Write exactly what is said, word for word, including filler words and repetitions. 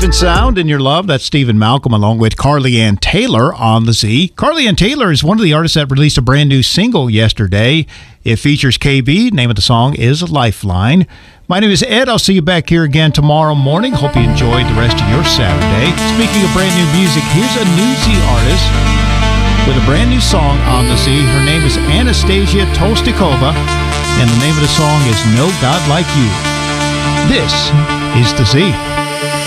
Safe and Sound in Your Love. That's Stephen Malcolm along with Carly Ann Taylor on the Z. Carly Ann Taylor is one of the artists that released a brand new single yesterday. It features K B. Name of the song is Lifeline. My name is Ed. I'll see you back here again tomorrow morning. Hope you enjoyed the rest of your Saturday. Speaking of brand new music, here's a new Z artist with a brand new song on the Z. Her name is Anastasia Tostikova, and the name of the song is No God Like You. This is the Z.